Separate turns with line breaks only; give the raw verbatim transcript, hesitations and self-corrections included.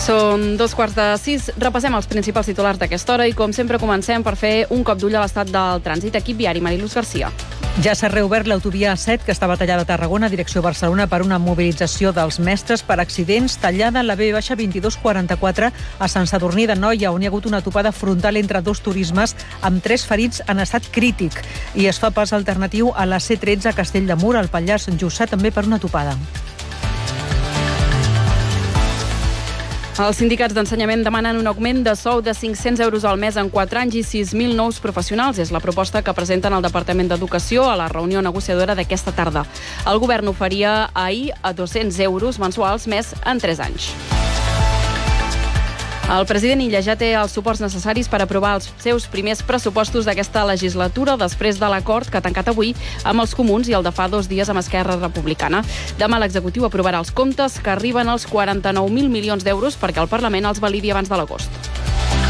Són dos quarts de sis. Repassem els principals titulars d'aquesta hora i, com sempre, comencem per fer un cop d'ull a l'estat del trànsit. Equip viari, Mariluz Garcia.
Ja s'ha reobert l'autovia A set, que estava tallada a Tarragona, direcció Barcelona, per una mobilització dels mestres per accidents. Tallada la B vint dos quaranta-quatre a Sant Sadurní d'Anoia, on hi ha hagut una topada frontal entre dos turismes amb tres ferits en estat crític. I es fa pas alternatiu a la C tretze a Castell de Mur, al Pallars Jussà, també per una topada.
Els sindicats d'ensenyament demanen un augment de sou de cinc-cents euros al mes en quatre anys i sis mil nous professionals. És la proposta que presenten al Departament d'Educació a la reunió negociadora d'aquesta tarda. El govern oferia ahir a dos-cents euros mensuals més en tres anys. El president Illa ja té els suports necessaris per aprovar els seus primers pressupostos d'aquesta legislatura després de l'acord que ha tancat avui amb els comuns i el de fa dos dies amb Esquerra Republicana. Demà l'executiu aprovarà els comptes, que arriben als quaranta-nou mil milions d'euros perquè el Parlament els validi abans de l'agost.